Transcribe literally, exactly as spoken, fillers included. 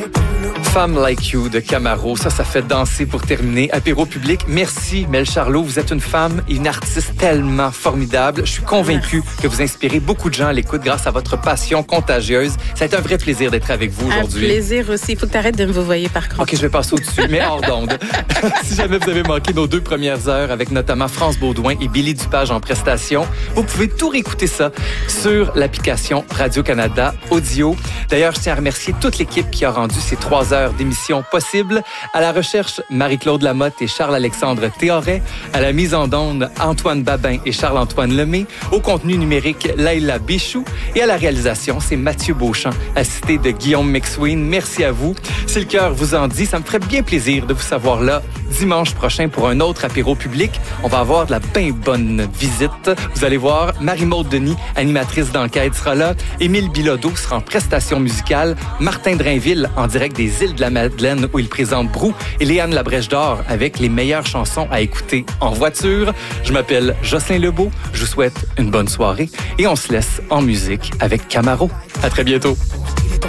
Femme Like You de Camaro, ça, ça fait danser pour terminer. Apéro public, merci Mel Charlot. Vous êtes une femme et une artiste tellement formidable. Je suis convaincu que vous inspirez beaucoup de gens à l'écoute grâce à votre passion contagieuse. Ça a été un vrai plaisir d'être avec vous aujourd'hui. Un plaisir aussi. Il faut que tu arrêtes de me vous voyer par contre. OK, je vais passer au-dessus, mais hors d'onde. Si jamais vous avez manqué nos deux premières heures avec notamment France Baudouin et Billy Dupage en prestation, vous pouvez tout réécouter ça sur l'application Radio-Canada Audio. D'ailleurs, je tiens à remercier toute l'équipe qui a rendu ces trois heures d'émission possible. À la recherche, Marie-Claude Lamotte et Charles-Alexandre Théoret. À la mise en onde, Antoine Babin et Charles-Antoine Lemay. Au contenu numérique, Laïla Bichou. Et à la réalisation, c'est Mathieu Beauchamp, assisté de Guillaume McSween. Merci à vous. Si le cœur vous en dit, ça me ferait bien plaisir de vous savoir là dimanche prochain pour un autre apéro public. On va avoir de la bien bonne visite. Vous allez voir, Marie-Maude Denis, animatrice d'enquête, sera là. Émile Bilodeau sera en prestation musicale. Martin Drainville, en direct des îles de la Madeleine, où il présente Brou. Et Léane Labrèche d'Or, avec les meilleures chansons à écouter en voiture. Je m'appelle Jocelyn Lebeau. Je vous souhaite une bonne soirée. Et on se laisse en musique avec Camaro. À très bientôt.